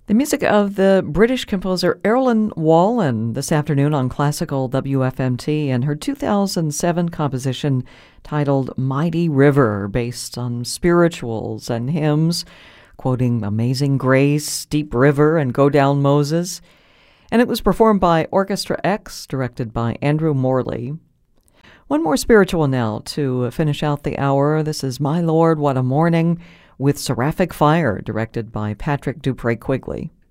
The music of the British composer Erin Wallen this afternoon on Classical WFMT and her 2007 composition titled Mighty River, based on spirituals and hymns, quoting Amazing Grace, Deep River, and Go Down Moses. And it was performed by Orchestra X, directed by Andrew Morley. One more spiritual now to finish out the hour. This is My Lord, What a Morning, with Seraphic Fire, directed by Patrick Dupree Quigley.